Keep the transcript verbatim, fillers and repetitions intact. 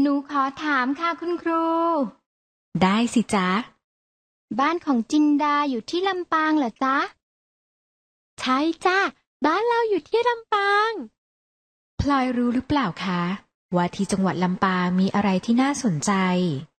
หนูขอถามค่ะคุณครูได้สิจ๊ะบ้านของจินดาอยู่ที่ลำปางเหรอจ๊ะใช่จ้ะบ้านเราอยู่ที่ลำปางพลอยรู้หรือเปล่าคะว่าที่จังหวัดลำปางมีอะไรที่น่าสนใจ